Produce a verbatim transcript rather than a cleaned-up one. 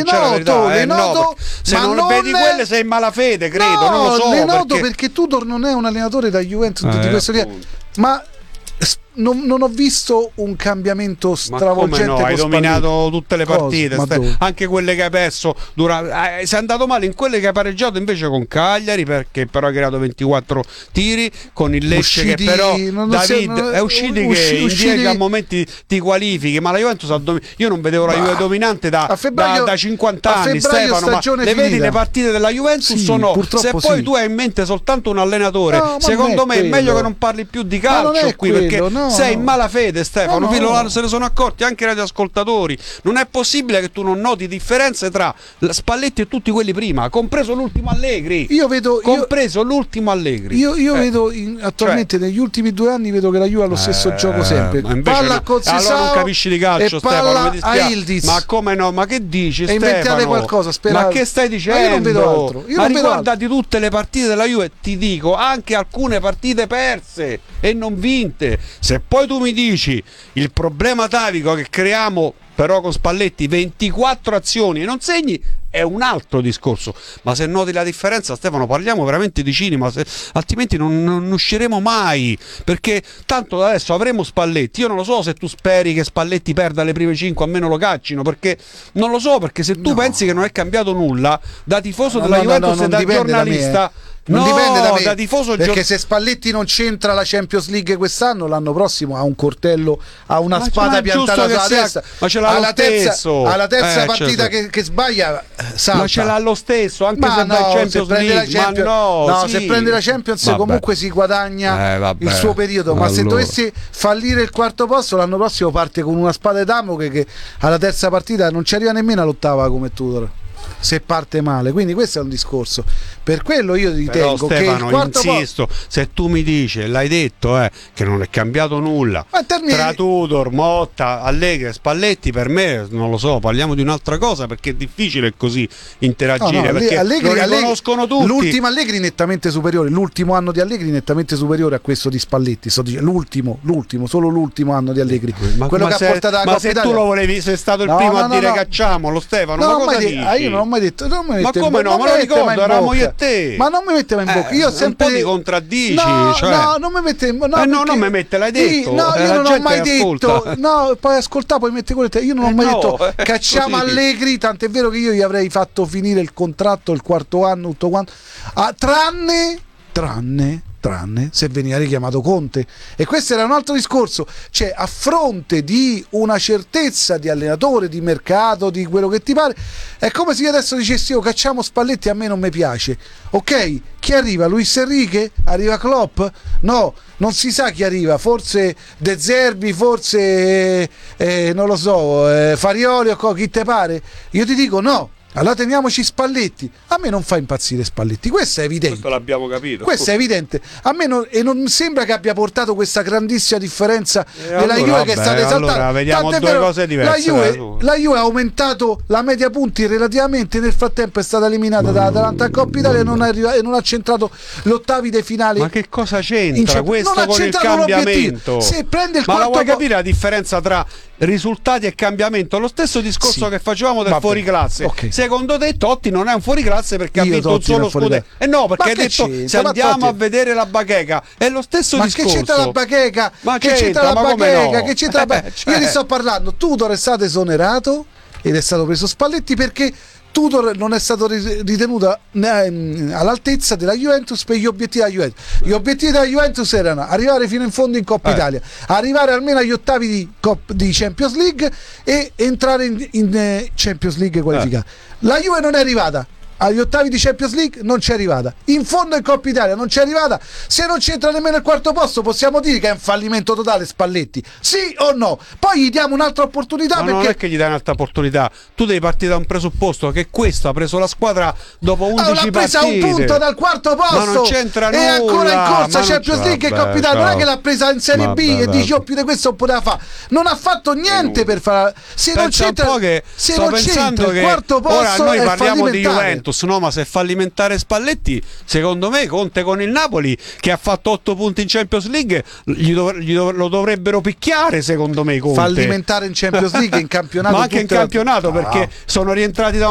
sincera noto, verità. le Eh, no, noto, se ma non, non vedi quelle sei in malafede, credo, no, non lo so. le noto perché, perché Tudor non è un allenatore da Juventus Eh, di questo tipo, appunto. ma s- non, non ho visto un cambiamento Ma stravolgente. come no? Hai con dominato Spalletti. tutte le Cosa? partite, Ma stai- dove? anche quelle che hai perso. Dura... eh, sei andato male in quelle che hai pareggiato invece con Cagliari, perché però hai creato ventiquattro tiri, con il Lecce Usciti- che però non- non David si- non- è usciti che usci- in usciti- dieci a momenti ti qualifichi, ma la Juventus ha domi- io non vedevo la Bah, Juve dominante da, a febbraio- da, da cinquanta a anni, febbraio Stefano, ma stagione le vedi finita. le partite della Juventus Sì, sono purtroppo se poi sì. tu hai in mente soltanto un allenatore, No, ma secondo non me è è meglio quello. che non parli più di Ma non calcio è qui quello, perché no, sei no. in malafede, Stefano. No, no. Lo- se ne sono accorti anche i radioascoltatori. Non è possibile che tu non noti differenze tra Spalletti e tutti quelli prima, compreso l'ultimo Allegri. Io vedo, io, compreso l'ultimo Allegri. io, io Eh, vedo in- attualmente negli ultimi due anni vedo che la Juve ha lo stesso eh, gioco sempre. ma invece Palla no. con Allora non Sesao capisci di calcio, e Stefano, palla mi a dispiace. Ildiz. Ma come no? Ma che dici, E inventate Stefano? qualcosa, speravo. Ma che stai dicendo? Ma io non vedo altro, io ma non vedo riguardati tutte le partite della Juve, ti dico, anche alcune partite perse e non vinte. Se poi tu mi dici il problema tavico che creiamo però con Spalletti ventiquattro azioni e non segni, è un altro discorso. Ma se noti la differenza, Stefano, parliamo veramente di cinema, se, altrimenti non, non usciremo mai, perché tanto adesso avremo Spalletti. Io non lo so se tu speri che Spalletti perda le prime cinque, almeno lo caccino, perché non lo so, perché se tu No. pensi che non è cambiato nulla da tifoso No, della no, no, Juventus no, e non da dipende da me, giornalista, eh. Non no, dipende da me, da tifoso perché gio- se Spalletti non c'entra la Champions League quest'anno, l'anno prossimo ha un coltello, ha una Ma spada ma è piantata giusto che sulla sia- testa. ma ce l'ha lo alla terza, stesso. alla terza Eh, partita certo. che, che sbaglia, eh, salta. ma ce l'ha lo stesso, anche Ma se va in no, Champions se prende la League, ma Champions, no, no, sì. se prende la Champions Vabbè. comunque si guadagna Eh, vabbè. il suo periodo, ma se Allora. dovesse fallire il quarto posto l'anno prossimo parte con una spada di Damocle che alla terza partita non ci arriva nemmeno all'ottava come Tudor, se parte male. Quindi questo è un discorso, per quello io ritengo Però, che Stefano, il quarto posto, insisto, se tu mi dici, l'hai detto, eh, che non è cambiato nulla ma in termini- tra Tudor, Motta, Allegri e Spalletti, per me non lo so, parliamo di un'altra cosa, perché è difficile così interagire, no, no, perché Allegri, lo Allegri- riconoscono tutti. l'ultimo Allegri nettamente superiore, l'ultimo anno di Allegri nettamente superiore a questo di Spalletti, sto dicendo, l'ultimo, l'ultimo, solo l'ultimo anno di Allegri, ma, quello ma che se, ha portato la ma Coppa se Italia. tu lo volevi, sei stato il No, primo no, a no, dire no. cacciamolo, Stefano, No, ma non ho cosa mai dici? detto- ah, io non ho mai detto, non mi Ma mette- come no? non Me mi lo mette ricordo, mai in eravamo bocca. io e te. Ma non mi mette mai in bocca, Eh, io ho un sempre po' ti contraddici, no, cioè. no, non mi mette no, Eh, no, perché- non mi mette, l'hai detto. Sì, no, Eh, io la non ho gente mai ascolta. detto, no, poi ascolta, poi mette quello te. Io non ho Eh, mai no, detto è cacciamo così. Allegri, tant'è vero che io gli avrei fatto finire il contratto il quarto anno, tutto quanto. Ah, tranne tranne tranne se veniva richiamato Conte, e questo era un altro discorso, cioè a fronte di una certezza di allenatore, di mercato, di quello che ti pare, è come se io adesso dicessi: oh, cacciamo Spalletti, a me non mi piace. Ok, chi arriva? Luis Enrique? Arriva Klopp? No, non si sa chi arriva, forse De Zerbi, forse eh, eh, non lo so, eh, Farioli o co- chi te pare. Io ti dico no. Allora teniamoci Spalletti. A me non fa impazzire Spalletti, questo è evidente. Questo l'abbiamo capito. Questo è evidente. A me non, e non sembra che abbia portato questa grandissima differenza E della allora, Juve che è vabbè, stata esaltata. allora vediamo Tant'è due vero, cose diverse La Juve, dalla tua. la Juve ha aumentato la media punti relativamente, nel frattempo è stata eliminata dall'Atalanta a Coppa Italia e non, è arriva- e non ha centrato l'ottavi dei finali. Ma che cosa in c'entra Champions- questo non ha con il centrato l'obiettivo. cambiamento? Se prende il Ma la quarto vuoi po- capire la differenza tra risultati e cambiamento? Lo stesso discorso Sì. che facevamo del Vabbè, fuoriclasse. ok. Secondo te Totti non è un fuoriclasse perché Io ha vinto un Totti non solo è fuoriclasse. scudetto? Eh no, perché Ma hai che detto c'entra? se Ma andiamo Totti- a vedere la bacheca è lo stesso Ma discorso. che c'entra la bacheca? Ma che c'entra la ma come bacheca? no? Che c'entra la ba- Eh, cioè. Io ti sto parlando, Tudor è stato esonerato ed è stato preso Spalletti perché Tudor non è stato ri- ritenuto ehm, all'altezza della Juventus per gli obiettivi della Juventus. Gli obiettivi della Juventus erano arrivare fino in fondo in Coppa Eh. Italia, arrivare almeno agli ottavi di, Cop- di Champions League e entrare in, in, eh, Champions League qualificata. La Juve non è arrivata agli ottavi di Champions League, non c'è arrivata, in fondo in Coppa Italia non c'è arrivata. Se non c'entra nemmeno il quarto posto, possiamo dire che è un fallimento totale Spalletti, sì o no? Poi gli diamo un'altra opportunità. Ma perché non è che gli dai un'altra opportunità, tu devi partire da un presupposto che questo ha preso la squadra dopo undici Oh, l'ha presa a un partite. punto dal quarto posto, Ma non c'entra e è nulla, ancora in ma corsa non Champions c'è- League e vabbè, Coppa Italia. Non è ciao. che l'ha presa in Serie Vabbè, B e vabbè. dici oh, più di questo non poteva fare, non ha fatto niente per fare. Se non Pensa un c'entra, po' che se sto non pensando c'entra il che quarto posto, ora noi è parliamo di fallimentare. Juventus, no? Ma se è fallimentare Spalletti, secondo me Conte con il Napoli che ha fatto otto punti in Champions League gli dov- gli dov- lo dovrebbero picchiare, secondo me Conte. Fallimentare in Champions League, in campionato, ma anche in tutte le- campionato Ah. perché sono rientrati da